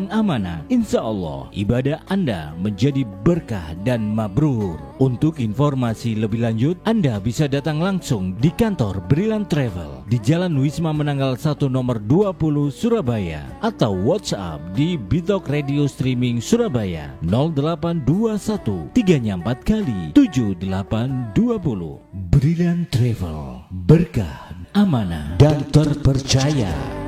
amanah. Insya Allah ibadah Anda menjadi berkah dan mabrur. Untuk informasi lebih lanjut, Anda bisa datang langsung di kantor Brilliant Travel di Jalan Wisma Menanggal 1 nomor 20 Surabaya, atau WhatsApp di Bitok Radio Streaming Surabaya 0821 3 4 kali 7820. Brilliant Travel, berkah, amanah dan terpercaya.